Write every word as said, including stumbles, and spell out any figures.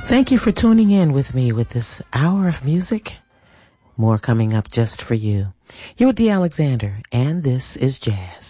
Thank you for tuning in with me with this hour of music. More coming up just for you. You're with Dee Alexander, and this is Jazz.